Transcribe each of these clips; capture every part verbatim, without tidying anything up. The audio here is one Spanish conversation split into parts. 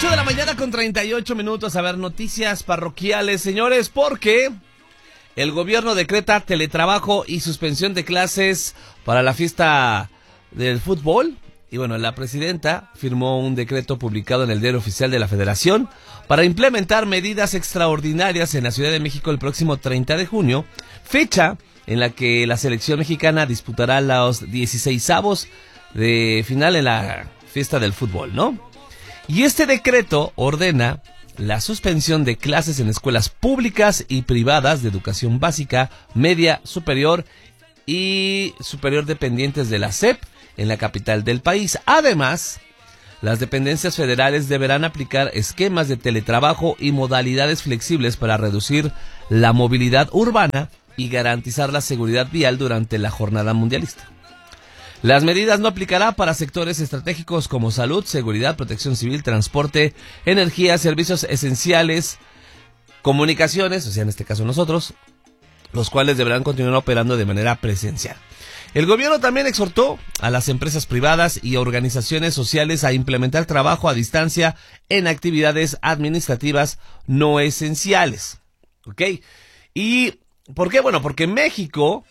ocho de la mañana con treinta y ocho minutos. A ver, noticias parroquiales, señores, porque el gobierno decreta teletrabajo y suspensión de clases para la fiesta del fútbol. Y bueno, la presidenta firmó un decreto publicado en el Diario Oficial de la Federación para implementar medidas extraordinarias en la Ciudad de México el próximo treinta de junio, fecha en la que la selección mexicana disputará los dieciseisavos de final en la fiesta del fútbol, ¿no? Y este decreto ordena la suspensión de clases en escuelas públicas y privadas de educación básica, media, superior y superior dependientes de la S E P en la capital del país. Además, las dependencias federales deberán aplicar esquemas de teletrabajo y modalidades flexibles para reducir la movilidad urbana y garantizar la seguridad vial durante la jornada mundialista. Las medidas no aplicarán para sectores estratégicos como salud, seguridad, protección civil, transporte, energía, servicios esenciales, comunicaciones, o sea, en este caso nosotros, los cuales deberán continuar operando de manera presencial. El gobierno también exhortó a las empresas privadas y organizaciones sociales a implementar trabajo a distancia en actividades administrativas no esenciales. ¿Ok? ¿Y por qué? Bueno, porque México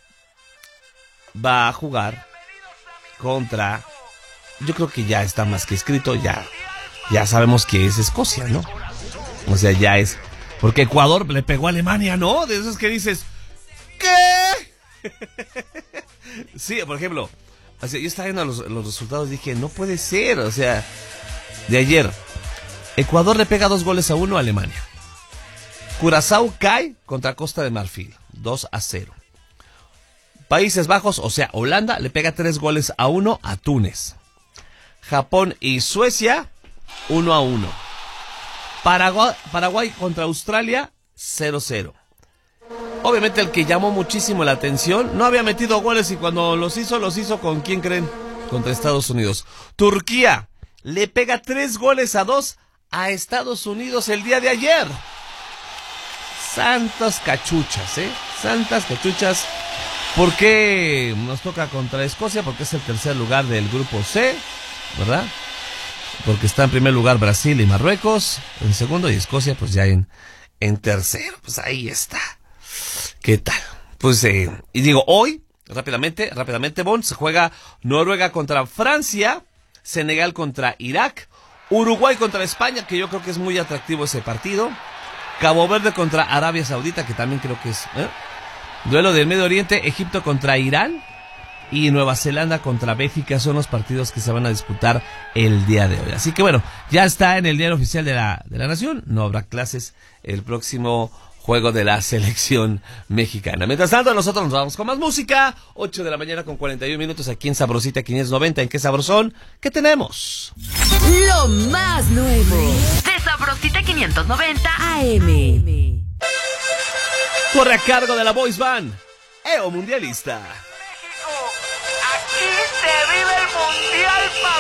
va a jugar contra, yo creo que ya está más que escrito, ya, ya sabemos que es Escocia, ¿no? O sea, ya es, porque Ecuador le pegó a Alemania, ¿no? De esos que dices, ¿qué? Sí, por ejemplo, o sea, yo estaba viendo los, los resultados y dije, no puede ser, o sea, de ayer, Ecuador le pega dos goles a uno a Alemania. Curazao cae contra Costa de Marfil, dos a cero. Países Bajos, o sea, Holanda, le pega tres goles a uno a Túnez. Japón y Suecia, uno a uno. Paraguay, Paraguay contra Australia, cero cero. Obviamente el que llamó muchísimo la atención, no había metido goles y cuando los hizo, los hizo ¿con quién creen? Contra Estados Unidos. Turquía le pega tres goles a dos a Estados Unidos el día de ayer. Santas cachuchas, ¿eh? Santas cachuchas. ¿Por qué nos toca contra Escocia? Porque es el tercer lugar del grupo C, ¿verdad? Porque está en primer lugar Brasil y Marruecos, en segundo, y Escocia pues ya en, en tercero. Pues ahí está. ¿Qué tal? Pues, eh, y digo, hoy, rápidamente, rápidamente, Bon, se juega Noruega contra Francia, Senegal contra Irak, Uruguay contra España, que yo creo que es muy atractivo ese partido, Cabo Verde contra Arabia Saudita, que también creo que es... ¿eh? Duelo del Medio Oriente, Egipto contra Irán y Nueva Zelanda contra Bélgica son los partidos que se van a disputar el día de hoy. Así que bueno, ya está en el Diario Oficial de la, de la Nación, no habrá clases el próximo juego de la selección mexicana. Mientras tanto, nosotros nos vamos con más música, ocho de la mañana con cuarenta y un minutos aquí en Sabrosita quinientos noventa. ¿En qué sabrosón? ¿Qué tenemos? Lo más nuevo de Sabrosita quinientos noventa A M. Corre a cargo de la Boys Band, E O Mundialista. México, aquí se vive el mundial, papá.